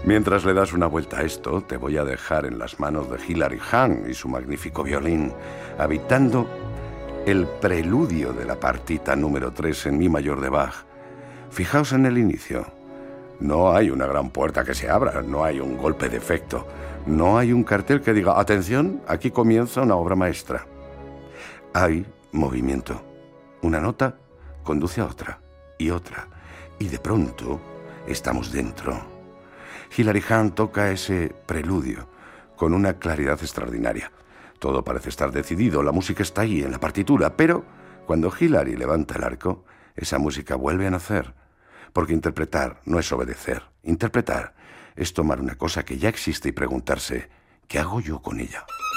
Mientras le das una vuelta a esto, te voy a dejar en las manos de Hilary Hahn y su magnífico violín, habitando el preludio de la partita número 3 en mi mayor de Bach. Fijaos en el inicio. No hay una gran puerta que se abra, no hay un golpe de efecto, no hay un cartel que diga, atención, aquí comienza una obra maestra. Hay movimiento. Una nota conduce a otra, y de pronto estamos dentro. Hilary Hahn toca ese preludio con una claridad extraordinaria. Todo parece estar decidido, la música está ahí en la partitura, pero cuando Hilary levanta el arco, esa música vuelve a nacer. Porque interpretar no es obedecer. Interpretar es tomar una cosa que ya existe y preguntarse, ¿qué hago yo con ella?